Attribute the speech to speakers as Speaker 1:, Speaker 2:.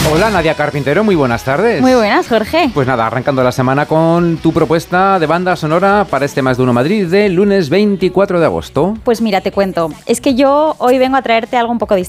Speaker 1: Hola Nadia Carpintero, muy buenas tardes.
Speaker 2: Muy buenas, Jorge.
Speaker 1: Pues nada, arrancando la semana con tu propuesta de banda sonora para este Más de Uno Madrid de lunes 24 de agosto.
Speaker 2: Pues mira, te cuento. Es que yo hoy vengo a traerte algo un poco distinto.